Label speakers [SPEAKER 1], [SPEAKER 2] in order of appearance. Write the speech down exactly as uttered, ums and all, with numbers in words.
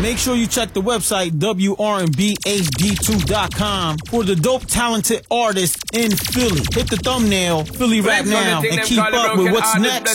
[SPEAKER 1] Make sure you check the website W R and B H D two dot com for the dope talented artists in Philly. Hit the thumbnail, Philly Rap Now, and keep up with what's next